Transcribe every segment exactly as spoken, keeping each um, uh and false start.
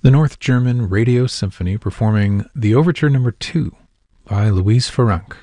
The North German Radio Symphony performing the Overture Number two by Louise Farrenc.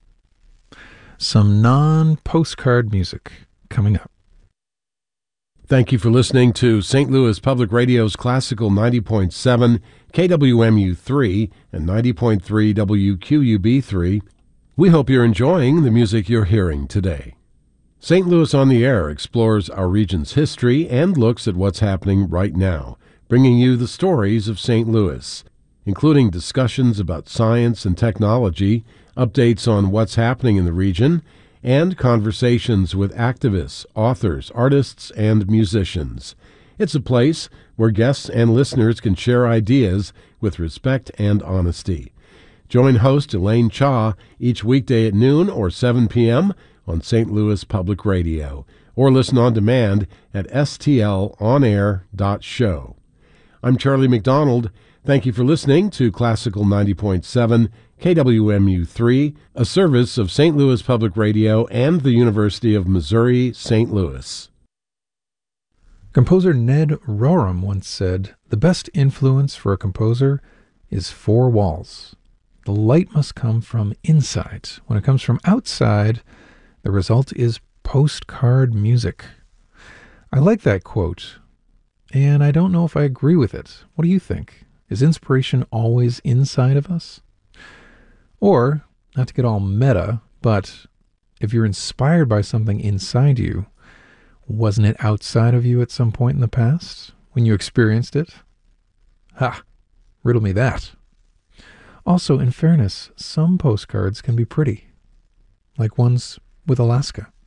Some non-postcard music coming up. Thank you for listening to Saint Louis Public Radio's Classical ninety point seven, K W M U three, and ninety point three W Q U B three. We hope you're enjoying the music you're hearing today. Saint Louis on the Air explores our region's history and looks at what's happening right now, bringing you the stories of Saint Louis, including discussions about science and technology, updates on what's happening in the region, and conversations with activists, authors, artists, and musicians. It's a place where guests and listeners can share ideas with respect and honesty. Join host Elaine Cha each weekday at noon or seven p.m. on Saint Louis Public Radio, or listen on demand at s t l on air dot show. I'm Charlie McDonald. Thank you for listening to Classical ninety point seven, K W M U three, a service of Saint Louis Public Radio and the University of Missouri, Saint Louis. Composer Ned Rorem once said, "The best influence for a composer is four walls. The light must come from inside. When it comes from outside, the result is postcard music." I like that quote, and I don't know if I agree with it. What do you think? Is inspiration always inside of us? Or, not to get all meta, but if you're inspired by something inside you, wasn't it outside of you at some point in the past when you experienced it? Ha! Riddle me that. Also, in fairness, some postcards can be pretty, like ones with Alaska.